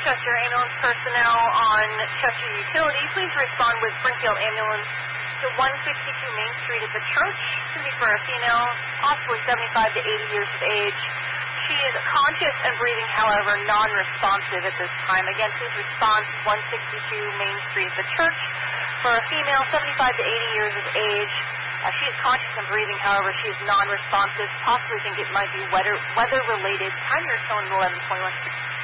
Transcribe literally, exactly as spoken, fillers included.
Chester ambulance personnel on Chester Utility. Please respond with Springfield ambulance to one sixty-two Main Street at the church. It's going to be for a female, possibly seventy-five to eighty years of age. She is conscious and breathing, however, non-responsive at this time. Again, please respond to one sixty-two Main Street at the church for a female, seventy-five to eighty years of age. Uh, she is conscious and breathing, however, she is non-responsive. Possibly think it might be weather, weather-related. Time here is showing eleven twenty-one.